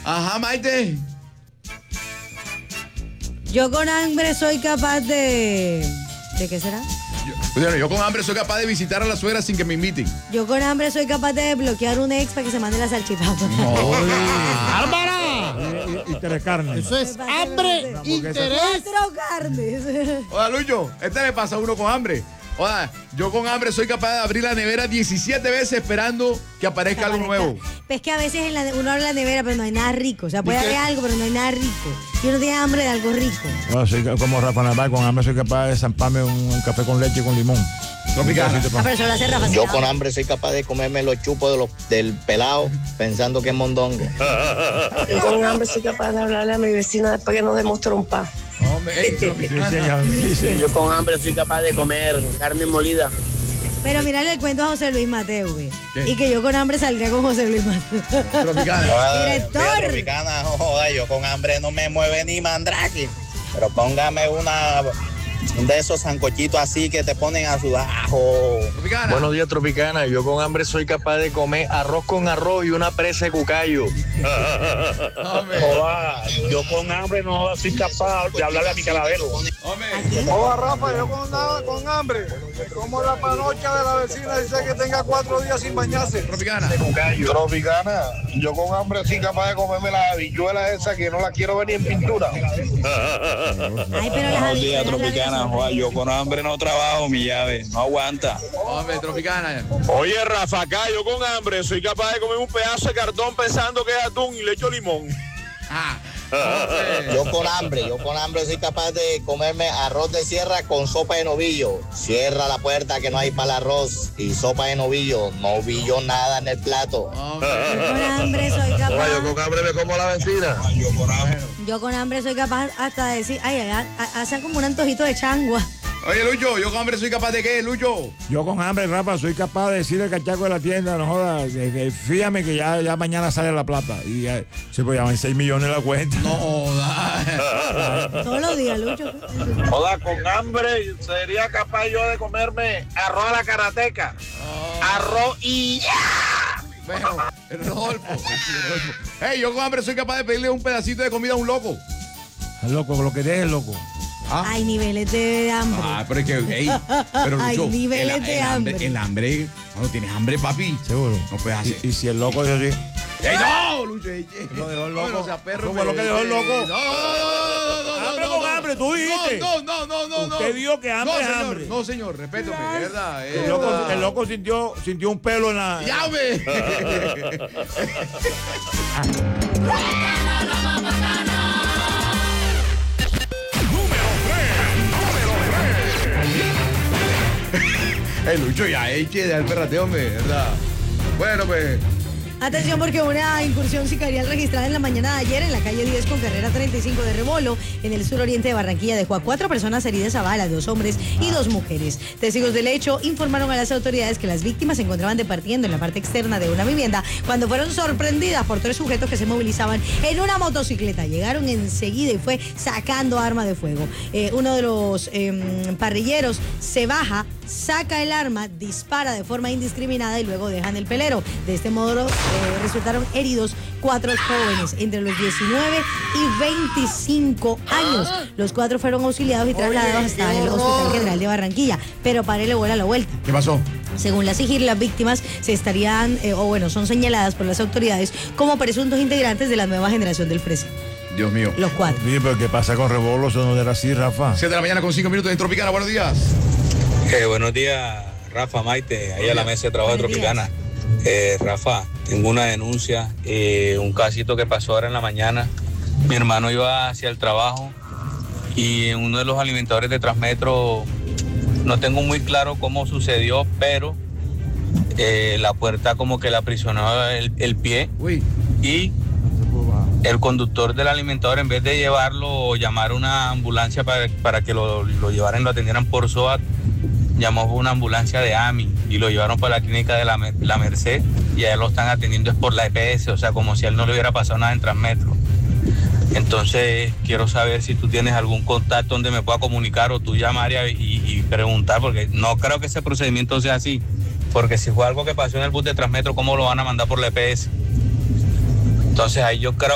Ajá, Maite. Yo con hambre soy capaz de... ¿De qué será? Yo con hambre soy capaz de visitar a la suegra sin que me inviten. Yo con hambre soy capaz de bloquear un ex para que se mande la salchipapa. ¡Bárbara! Y tres carnes. Eso es hambre, interés. 4 carnes. Oiga, Lucho, le pasa a uno con hambre. Oiga, yo con hambre soy capaz de abrir la nevera 17 veces esperando que aparezca algo nuevo. Pues que a veces uno abre la nevera, pero no hay nada rico. O sea, puede haber algo, pero no hay nada rico. Y uno tiene hambre de algo rico. No, soy como Rafa Nadal, con hambre soy capaz de zamparme un café con leche y con limón. Tropicana. Pero eso lo hace Rafa. Yo con hambre soy capaz de comerme los chupos del pelado pensando que es mondongo. Yo con hambre soy capaz de hablarle a mi vecina después que nos demostró un pan. Yo con hambre soy capaz de comer carne molida. Pero mírale el cuento a José Luis Mateo, güey. Y que yo con hambre saldría con José Luis Mateo. Tropicana. Director. Tropicana, joder, yo con hambre no me mueve ni mandrake. Pero póngame de esos sancochitos así que te ponen a sudajo. Tropicana. Buenos días, Tropicana. Yo con hambre soy capaz de comer arroz con arroz y una presa de cucayo. Yo con hambre no soy capaz de hablarle a mi calavero. Hola, Rafa, yo con hambre. Como la panocha de la vecina dice que tenga 4 días sin bañarse. Tropicana. Tropicana, yo con hambre soy capaz de comerme las habichuelas esas que no las quiero ver ni en pintura. Ay, pero las Buenos días, habichuelas Tropicana. Joder, yo con hambre no trabajo, mi llave. No aguanta. Hombre, Tropicana. Oye, Rafa, acá yo con hambre soy capaz de comer un pedazo de cartón pensando que es atún y le echo limón. Yo con hambre soy capaz de comerme arroz de sierra con sopa de novillo. Cierra la puerta que no hay para el arroz y sopa de novillo. No vi yo nada en el plato. Yo con hambre soy capaz. Yo con hambre me como a la vecina. Yo con hambre soy capaz hasta de decir, hacen como un antojito de changua. Oye, Lucho, yo con hambre soy capaz de qué, Lucho. Yo con hambre, Rafa, soy capaz de decirle al cachaco de la tienda, no jodas, fíjame que ya mañana sale la plata. Y se puede llamar 6 millones la cuenta. No jodas. Todos los días, Lucho. Joda, con hambre sería capaz yo de comerme arroz a la karateca. Arroz y... Bueno, el Rodolfo. Hey, yo con hambre soy capaz de pedirle un pedacito de comida a un loco. El loco, lo que deje el loco. Hay niveles de hambre. Pero es que, pero Hay Lucho, niveles de hambre. El hambre, cuando tienes hambre, papi. Seguro. No puedes hacer. Y si el loco dijo así. ¡Ey, no, Lucho! Lo dejó el loco. No, o sea, perro. ¿Cómo lo que dejó el loco? No. Hambre con hambre, tú dijiste. No. Usted dijo que hambre es hambre. No, señor, respétame, verdad. El loco sintió un pelo en la... ¡Llame! Lucho, ya eche de al perrateo, hombre, ¿verdad? Bueno, pues. Atención porque una incursión sicarial registrada en la mañana de ayer en la calle 10 con carrera 35 de Rebolo, en el suroriente de Barranquilla, dejó a 4 personas heridas a bala, 2 hombres y 2 mujeres. Testigos del hecho informaron a las autoridades que las víctimas se encontraban departiendo en la parte externa de una vivienda cuando fueron sorprendidas por 3 sujetos que se movilizaban en una motocicleta. Llegaron enseguida y fue sacando arma de fuego. Uno de los parrilleros se baja, saca el arma, dispara de forma indiscriminada y luego dejan el pelero. De este modo resultaron heridos 4 jóvenes entre los 19 y 25 años. Los 4 fueron auxiliados y trasladados hasta el Hospital General de Barranquilla, pero párele bola a la vuelta. ¿Qué pasó? Según la SIGIR, las víctimas son señaladas por las autoridades como presuntos integrantes de la nueva generación del Fresa. Dios mío. Los 4. Sí, pero ¿qué pasa con Rebolo? Eso no era así, Rafa. 7 de la mañana con 5 minutos en Tropicana. Buenos días. Buenos días, Rafa, Maite, ahí a la mesa de trabajo de Tropicana. Rafa, tengo una denuncia, un casito que pasó ahora en la mañana. Mi hermano iba hacia el trabajo y en uno de los alimentadores de Transmetro, no tengo muy claro cómo sucedió, pero la puerta como que le aprisionó el pie. Uy. Y el conductor del alimentador, en vez de llevarlo o llamar una ambulancia para que lo llevaran y lo atendieran por SOAT, llamó una ambulancia de AMI y lo llevaron para la clínica de la Merced y a él lo están atendiendo es por la EPS, o sea, como si a él no le hubiera pasado nada en Transmetro. Entonces, quiero saber si tú tienes algún contacto donde me pueda comunicar o tú llamar y preguntar, porque no creo que ese procedimiento sea así, porque si fue algo que pasó en el bus de Transmetro, ¿cómo lo van a mandar por la EPS? Entonces, ahí yo creo